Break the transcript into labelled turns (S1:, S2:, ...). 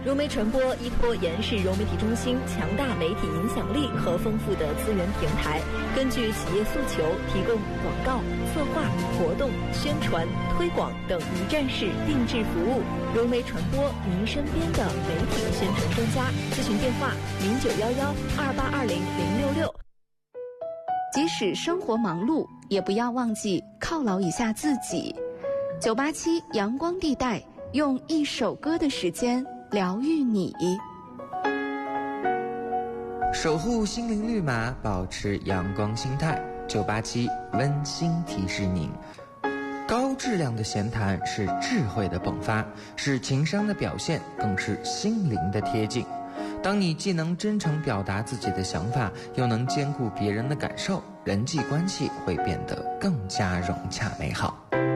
S1: 融媒传播依托延世融媒体中心强大媒体影响力和丰富的资源平台，根据企业诉求，提供广告、策划、活动、宣传、推广等一站式定制服务。融媒传播，您身边的媒体宣传专家。咨询电话：091128200666。
S2: 即使生活忙碌，也不要忘记犒劳一下自己。987阳光地带，用一首歌的时间疗愈你，
S3: 守护心灵绿码，保持阳光心态。987温馨提示您，高质量的闲谈是智慧的迸发，是情商的表现，更是心灵的贴近。当你既能真诚表达自己的想法，又能兼顾别人的感受，人际关系会变得更加融洽美好。